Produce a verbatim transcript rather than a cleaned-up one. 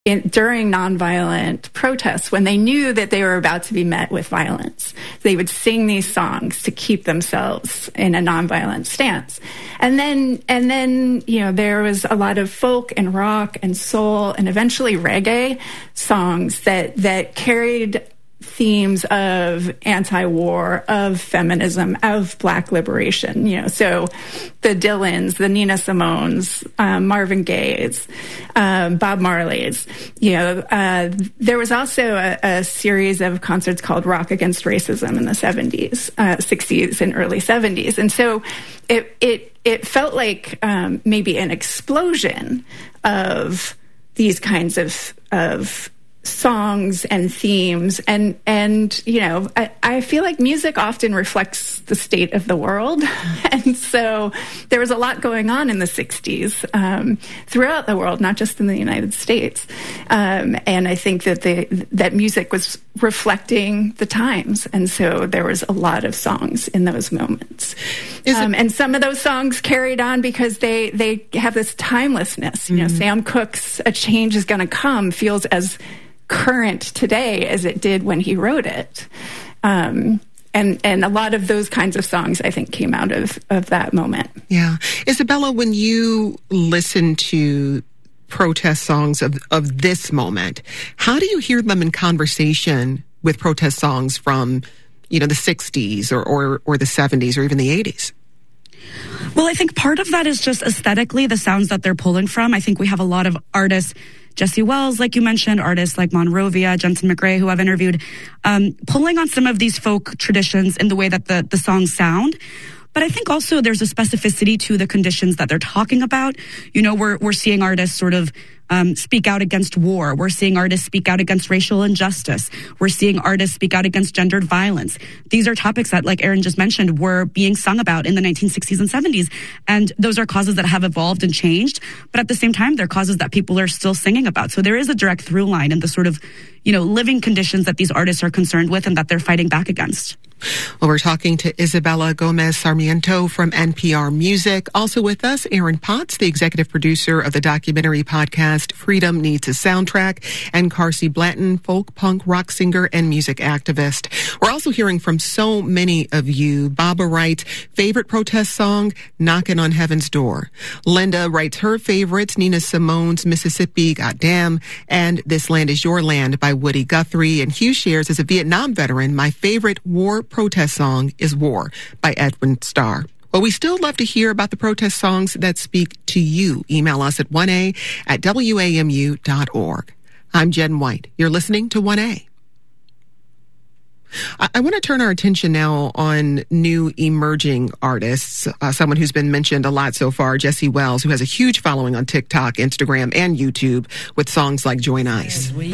in, during nonviolent protests, when they knew that they were about to be met with violence, they would sing these songs to keep themselves in a nonviolent stance. And then, and then, you know, there was a lot of folk and rock and soul and eventually reggae songs that, that carried themes of anti-war, of feminism, of Black liberation. You know, so the Dylans, the Nina Simones, um, Marvin Gaye's, um, Bob Marley's. You know, uh, there was also a, a series of concerts called Rock Against Racism in the seventies, uh, sixties, and early seventies, and so it it it felt like um, maybe an explosion of these kinds of of songs and themes, and and you know, I, I feel like music often reflects the state of the world, and so there was a lot going on in the sixties um, throughout the world, not just in the United States, um, and I think that the that music was reflecting the times, and so there was a lot of songs in those moments, um, and some of those songs carried on because they they have this timelessness. You know, mm-hmm. Sam Cooke's "A Change Is Gonna Come" feels as current today as it did when he wrote it. Um, and, and a lot of those kinds of songs, I think, came out of, of that moment. Yeah. Isabella, when you listen to protest songs of, of this moment, how do you hear them in conversation with protest songs from, you know, the sixties or, or, or the seventies or even the eighties? Well, I think part of that is just aesthetically the sounds that they're pulling from. I think we have a lot of artists, Jesse Wells, like you mentioned, artists like Monrovia, Jensen McRae, who I've interviewed, um, pulling on some of these folk traditions in the way that the, the songs sound. But I think also there's a specificity to the conditions that they're talking about. You know, we're we're seeing artists sort of um, speak out against war. We're seeing artists speak out against racial injustice. We're seeing artists speak out against gendered violence. These are topics that, like Aaron just mentioned, were being sung about in the nineteen sixties and seventies. And those are causes that have evolved and changed. But at the same time, they're causes that people are still singing about. So there is a direct through line in the sort of, you know, living conditions that these artists are concerned with and that they're fighting back against. Well, we're talking to Isabella Gomez Sarmiento from N P R Music. Also with us, Aaron Potts, the executive producer of the documentary podcast Freedom Needs a Soundtrack, and Carsey Blanton, folk, punk, rock singer, and music activist. We're also hearing from so many of you. Baba writes, favorite protest song, Knockin' on Heaven's Door. Linda writes her favorites, Nina Simone's Mississippi Goddamn, and This Land Is Your Land by Woody Guthrie. And Hugh shares, as a Vietnam veteran, my favorite war protest song is War by Edwin Starr. Well, we still love to hear about the protest songs that speak to you. Email us at one a at W A M U dot org. I'm Jen White. You're listening to one A. I, I want to turn our attention now on new emerging artists. Uh, someone who's been mentioned a lot so far, Jesse Wells, who has a huge following on TikTok, Instagram, and YouTube with songs like Join Ice.